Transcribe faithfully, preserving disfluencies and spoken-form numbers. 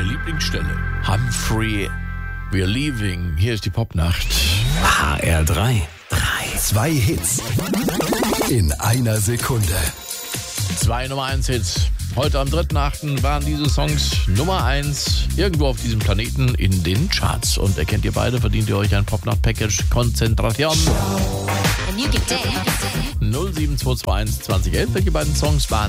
deine Lieblingsstelle. Humphrey, we're leaving. Hier ist die Popnacht. H R drei. Drei. Zwei Hits in einer Sekunde. Zwei Nummer eins Hits. Heute am dritten achten waren diese Songs Nummer eins irgendwo auf diesem Planeten in den Charts. Und erkennt ihr beide, verdient ihr euch ein Popnacht-Package. Konzentration. null sieben zwei zwei eins zwanzig elf. Welche beiden Songs waren